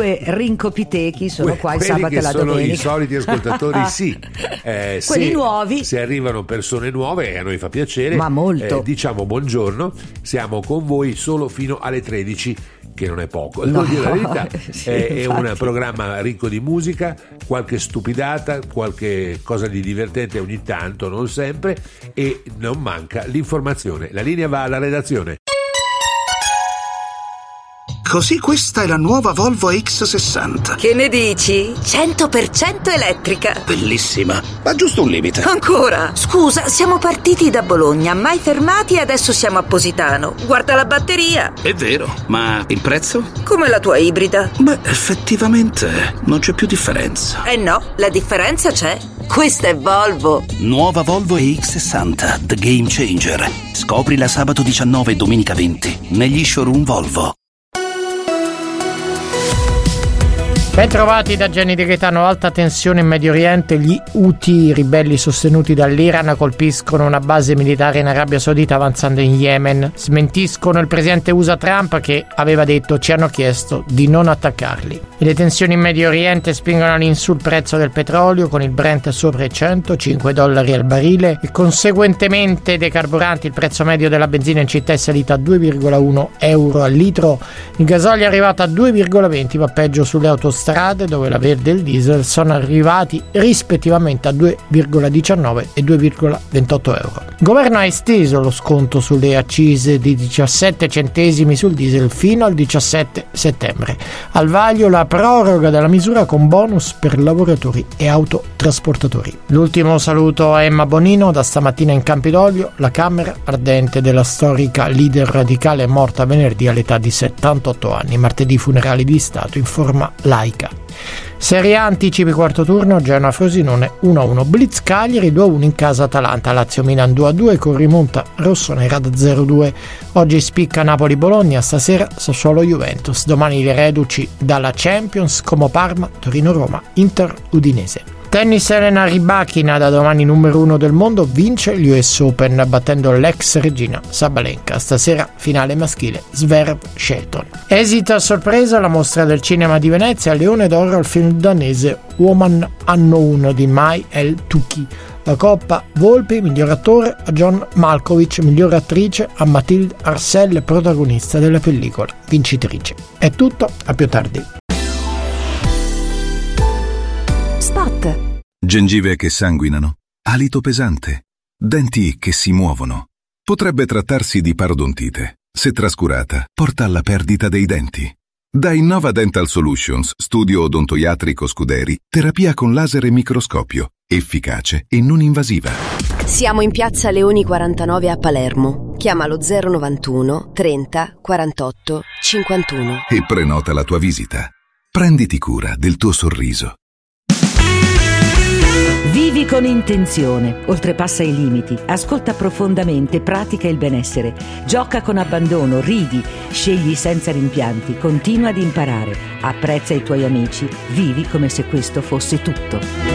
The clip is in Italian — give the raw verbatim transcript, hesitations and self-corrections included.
due rincopitechi sono Que- qua il quelli sabato che e la sono domenica. i soliti ascoltatori, sì. Eh, Quelli se, nuovi. Se arrivano persone nuove, e a noi fa piacere, Ma molto. eh, diciamo buongiorno, siamo con voi solo fino alle tredici, che non è poco, devo No, dire la verità. sì, è, è un infatti. programma ricco di musica, qualche stupidata, qualche cosa di divertente ogni tanto, non sempre, e non manca l'informazione. La linea va alla redazione. Così questa è la nuova Volvo X sessanta. Che ne dici? cento per cento elettrica. Bellissima, ma giusto un limite. Ancora? Scusa, siamo partiti da Bologna, mai fermati e adesso siamo a Positano. Guarda la batteria. È vero, ma il prezzo? Come la tua ibrida. Beh, effettivamente non c'è più differenza. Eh no, la differenza c'è. Questa è Volvo. Nuova Volvo X sessanta, The Game Changer. Scoprila sabato diciannove e domenica venti negli showroom Volvo. Ben trovati da Gianni Di Gaetano. Alta tensione in Medio Oriente. Gli Houthi, i ribelli sostenuti dall'Iran, colpiscono una base militare in Arabia Saudita avanzando in Yemen. Smentiscono il presidente U S A Trump, che aveva detto ci hanno chiesto di non attaccarli. E le tensioni in Medio Oriente spingono all'insù il prezzo del petrolio, con il Brent sopra i centocinque dollari al barile, e conseguentemente dei carburanti. Il prezzo medio della benzina in città è salito a due virgola uno euro al litro. Il gasolio è arrivato a due virgola venti, ma peggio sulle autostrade, dove la verde e il diesel sono arrivati rispettivamente a due virgola diciannove e due virgola ventotto euro. Il governo ha esteso lo sconto sulle accise di diciassette centesimi sul diesel fino al diciassette settembre. Al vaglio la proroga della misura con bonus per lavoratori e autotrasportatori. L'ultimo saluto a Emma Bonino da stamattina in Campidoglio. La camera ardente della storica leader radicale è morta venerdì all'età di settantotto anni. Martedì funerali di Stato in forma laica. Serie A, anticipi quarto turno, Genoa Frosinone uno a uno, Blitz Cagliari due a uno in casa Atalanta, Lazio Milan due a due con rimonta rossonera da zero a due. Oggi spicca Napoli Bologna, stasera Sassuolo Juventus, domani le reduci dalla Champions, Como Parma, Torino Roma, Inter Udinese. Tennis, Elena Rybakina, da domani numero uno del mondo, vince l'U S Open battendo l'ex regina Sabalenka. Stasera finale maschile, Zverev Shelton. Esita a sorpresa la mostra del cinema di Venezia, Leone d'Oro al film danese Woman Unknown di Mai El Touki. La Coppa Volpi, miglior attore, a John Malkovich, miglior attrice a Mathilde Arcel, protagonista della pellicola, vincitrice. È tutto, a più tardi. Spot. Gengive che sanguinano, alito pesante, denti che si muovono. Potrebbe trattarsi di parodontite. Se trascurata, porta alla perdita dei denti. Da Innova Dental Solutions, studio odontoiatrico Scuderi, terapia con laser e microscopio, efficace e non invasiva. Siamo in piazza Leoni quarantanove a Palermo. Chiamalo zero novantuno trenta quarantotto cinquantuno E prenota la tua visita. Prenditi cura del tuo sorriso. Vivi con intenzione, oltrepassa i limiti, ascolta profondamente, pratica il benessere, gioca con abbandono, ridi, scegli senza rimpianti, continua ad imparare, apprezza i tuoi amici, vivi come se questo fosse tutto.